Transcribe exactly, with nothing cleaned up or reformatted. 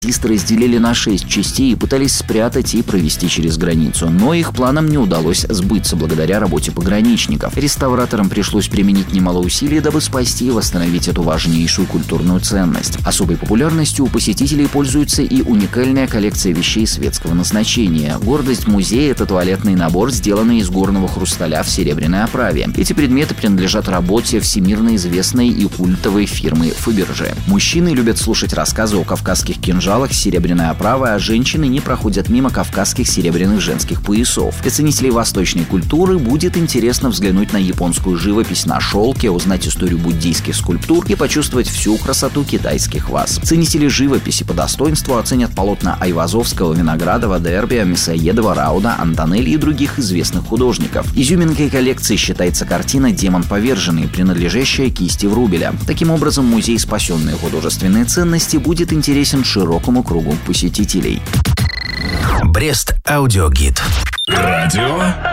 Артисты разделили на шесть частей и пытались спрятать и провести через границу, но их планам не удалось сбыться благодаря работе пограничников. Реставраторам пришлось применить немало усилий, дабы спасти и восстановить эту важнейшую культурную ценность. Особой популярностью у посетителей пользуется и уникальная коллекция вещей светского назначения. Гордость музея – это туалетный набор, сделанный из горного хрусталя в серебряной оправе. Эти предметы принадлежат работе всемирно известной и культовой фирмы Фаберже. Мужчины любят слушать рассказы о кавказских кинжалах с серебряной оправой, а женщины не проходят мимо кавказских серебряных женских поясов. Для ценителей восточной культуры будет интересно взглянуть на японскую живопись на шелке, узнать историю буддийских скульптур и почувствовать всю красоту китайских ваз. Ценители живописи по достоинству оценят полотна Айвазовского, Виноградова, Дербия, Мясоедова, Рауда, Антонелли и других известных художников. Изюминкой коллекции считается картина «Демон поверженный», принадлежащая кисти Врубеля. Таким образом, музей «Спасенные художественные ценности» будет интересен широкому кругу посетителей. Брест аудиогид. Радио